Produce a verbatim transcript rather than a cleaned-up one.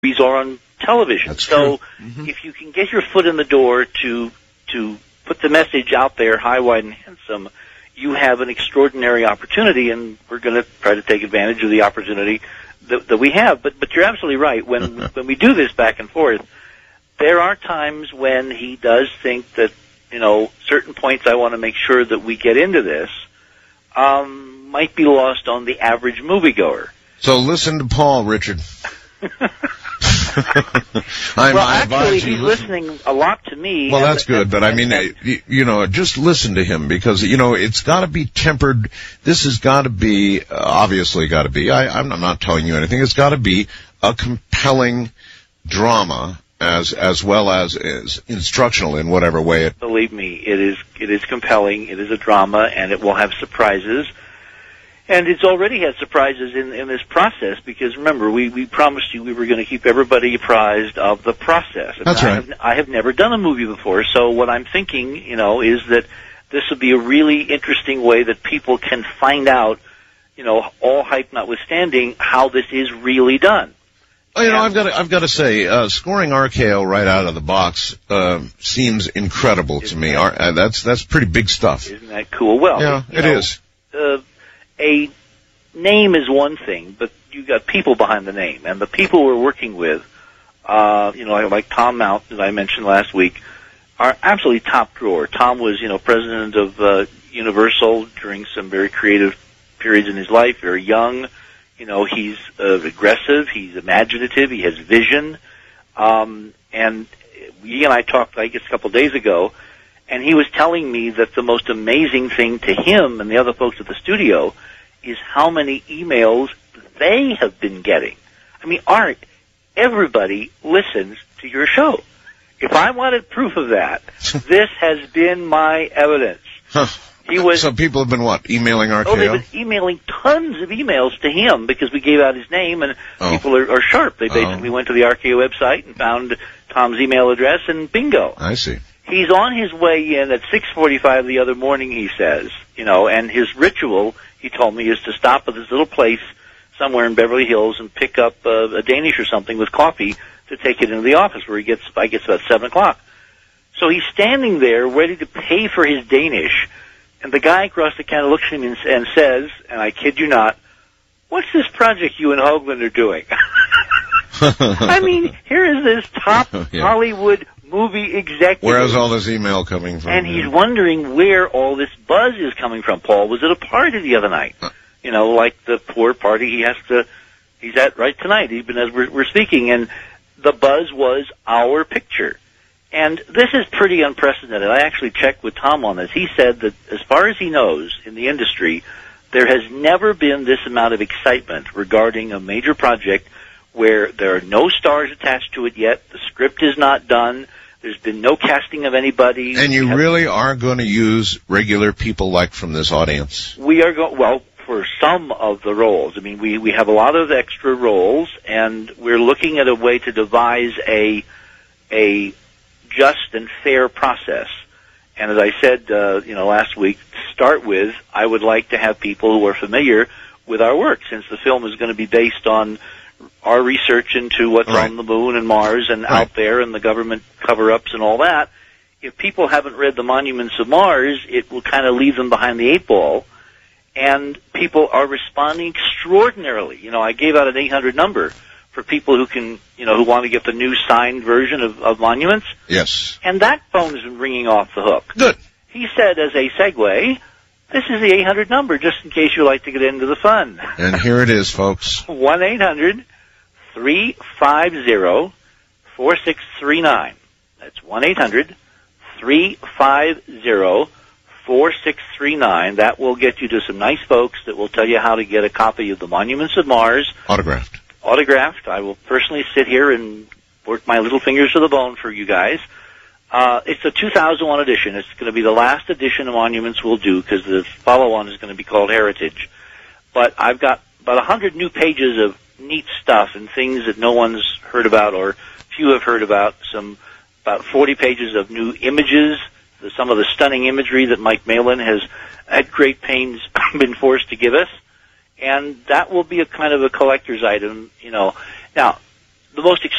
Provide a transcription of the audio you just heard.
movies are on television. That's so true. Mm-hmm. if you can get your foot in the door to to put the message out there, high, wide, and handsome, you have an extraordinary opportunity, and we're going to try to take advantage of the opportunity that, that we have. But but you're absolutely right. When when we do this back and forth, there are times when he does think that, you know, certain points I want to make sure that we get into this um, might be lost on the average moviegoer. So listen to Paul, Richard. well, actually, he's listening a lot to me. Well, and, that's good, and, but I mean, and, you, you know, just listen to him because, you know, it's got to be tempered. This has got to be, uh, obviously got to be, I, I'm not telling you anything, it's got to be a compelling drama as as well as, as instructional in whatever way it... Believe me, it is, it is compelling, it is a drama, and it will have surprises. And it's already had surprises in, in this process because, remember, we, we promised you we were going to keep everybody apprised of the process. And That's I right. Have, I have never done a movie before, so what I'm thinking, you know, is that this would be a really interesting way that people can find out, you know, all hype notwithstanding, how this is really done. Oh, you know, I've got to, I've got to say, uh, scoring R K O right out of the box uh, seems incredible to me. Ar- uh, that's that's pretty big stuff. Isn't that cool? Well, yeah, it know, is. Uh, a name is one thing, but you got people behind the name, and the people we're working with, uh, you know, like Tom Mount, that I mentioned last week, are absolutely top drawer. Tom was, you know, president of uh, Universal during some very creative periods in his life, very young. You know, he's uh, aggressive, he's imaginative, he has vision, um, and he and I talked, I guess, a couple of days ago, and he was telling me that the most amazing thing to him and the other folks at the studio is how many emails they have been getting. I mean, Art, everybody listens to your show. If I wanted proof of that, this has been my evidence. Huh. He was, so people have been, what, emailing R K O? Oh, they've been emailing tons of emails to him because we gave out his name, and oh. people are, are sharp. They basically oh. went to the R K O website and found Tom's email address, and bingo. I see. He's on his way in at six forty-five the other morning, he says, you know, and his ritual, he told me, is to stop at this little place somewhere in Beverly Hills and pick up uh, a Danish or something with coffee to take it into the office where he gets, I guess, about seven o'clock. So he's standing there ready to pay for his Danish, and the guy across the counter looks at him and, and says, and I kid you not, "What's this project you and Hoagland are doing?" I mean, here is this top yeah. Hollywood movie executive. Where's all this email coming from? And yeah. he's wondering where all this buzz is coming from. Paul was at a party the other night. Uh. You know, like the poor party he has to, he's at right tonight, even as we're, we're speaking, and the buzz was our picture. And this is pretty unprecedented. I actually checked with Tom on this. He said that as far as he knows in the industry, there has never been this amount of excitement regarding a major project where there are no stars attached to it yet, the script is not done, there's been no casting of anybody. And you really are going to use regular people like from this audience? We are going, well, for some of the roles. I mean, we, we have a lot of extra roles, and we're looking at a way to devise a a just and fair process. And as I said, uh, you know, last week, to start with, I would like to have people who are familiar with our work, since the film is going to be based on our research into what's right. on the moon and Mars and right. out there and the government cover-ups and all that. If people haven't read The Monuments of Mars, it will kind of leave them behind the eight ball. And people are responding extraordinarily. You know, I gave out an eight hundred number for people who can, you know, who want to get the new signed version of, of Monuments. Yes. And that phone has been ringing off the hook. Good. He said, as a segue, this is the eight hundred number, just in case you like to get into the fun. And here it is, folks. one eight hundred three five zero four six three nine. That's one eight hundred three five zero four six three nine. That will get you to some nice folks that will tell you how to get a copy of the Monuments of Mars. Autographed. Autographed. I will personally sit here and work my little fingers to the bone for you guys. Uh, it's a two thousand one edition. It's going to be the last edition of Monuments we'll do, because the follow-on is going to be called Heritage. But I've got about one hundred new pages of neat stuff and things that no one's heard about or few have heard about. Some about forty pages of new images, the, some of the stunning imagery that Mike Malin has at great pains been forced to give us. And that will be a kind of a collector's item, you know. Now, the most